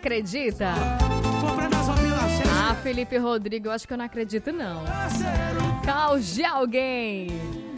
acredita? Ah, Felipe Rodrigo, eu acho que eu não acredito, não. Caos de alguém.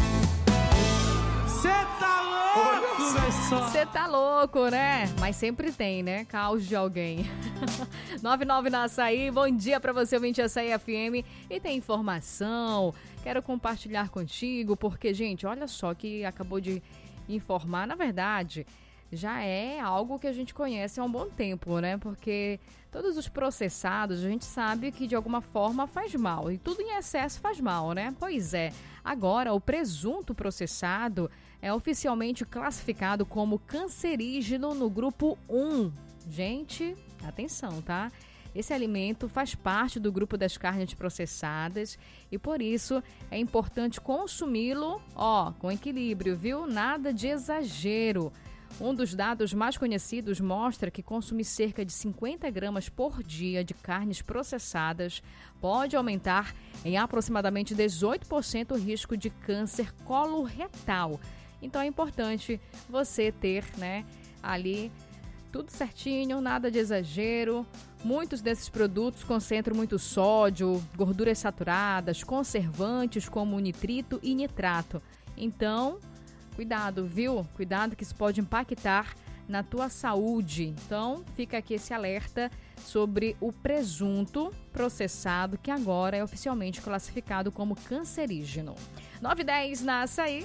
Você tá louco, né? Mas sempre tem, né? Caos de alguém. 99 na Açaí, bom dia pra você, ouvinte Açaí FM. E tem informação, quero compartilhar contigo, porque, gente, olha só que acabou de informar, na verdade, já é algo que a gente conhece há um bom tempo, né? Porque todos os processados, a gente sabe que de alguma forma faz mal. E tudo em excesso faz mal, né? Pois é. Agora, o presunto processado é oficialmente classificado como cancerígeno no grupo 1. Gente, atenção, tá? Esse alimento faz parte do grupo das carnes processadas e, por isso, é importante consumi-lo, com equilíbrio, viu? Nada de exagero. Um dos dados mais conhecidos mostra que consumir cerca de 50 gramas por dia de carnes processadas pode aumentar em aproximadamente 18% o risco de câncer coloretal. Então é importante você ter, né, ali tudo certinho, nada de exagero. Muitos desses produtos concentram muito sódio, gorduras saturadas, conservantes como nitrito e nitrato. Então, cuidado, viu? Cuidado que isso pode impactar na tua saúde. Então, fica aqui esse alerta sobre o presunto processado, que agora é oficialmente classificado como cancerígeno. 9h10 na Açaí.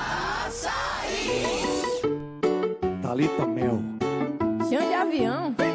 Thalita Mel. Chão de avião.